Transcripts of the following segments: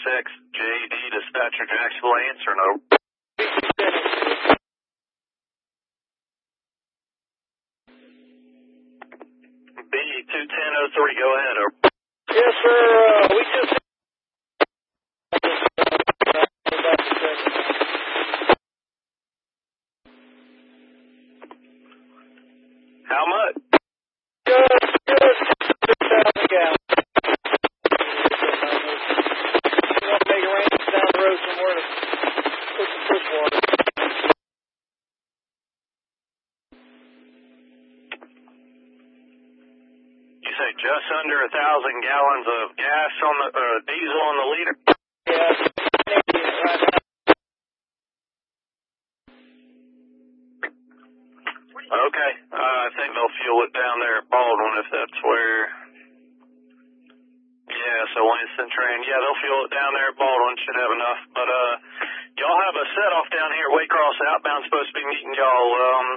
JD, dispatcher Jacksonville, answer no. B21003, go ahead. Over. Yes, sir. We just... How much? Just 6,000 gallons. You want to make arrangements down the road somewhere to put some fish water. You say just under 1,000 gallons of gas on the diesel on the liter? Yeah, right now. Okay, I think they'll fuel it down there at Baldwin if that's where. Yeah, so Winston train. Yeah, they'll fuel it down there at Baldwin. Should have enough. But y'all have a set off down here at Waycross outbound. Supposed to be meeting y'all.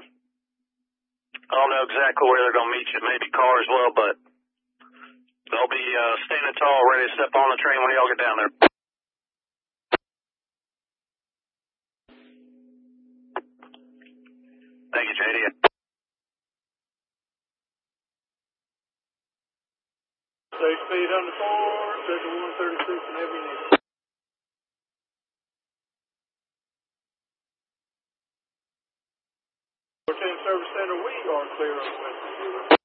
I don't know exactly where they're gonna meet you. Maybe Carswell, but they'll be standing tall, ready to step on the train when y'all get down there. Thank you, JD. 6 feet on the 4, set to 136 whenever you need it. 14 Service Center, we are clear on the western.